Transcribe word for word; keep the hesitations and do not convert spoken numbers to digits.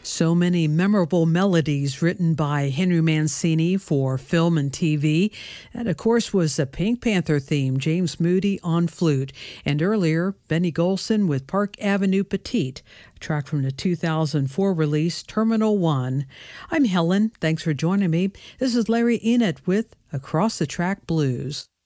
So many memorable melodies written by Henry Mancini for film and T V. And of course was the Pink Panther theme, James Moody on flute. And earlier, Benny Golson with Park Avenue Petite, a track from the two thousand four release Terminal One. I'm Helen. Thanks for joining me. This is Larry Enid with Across the Track Blues.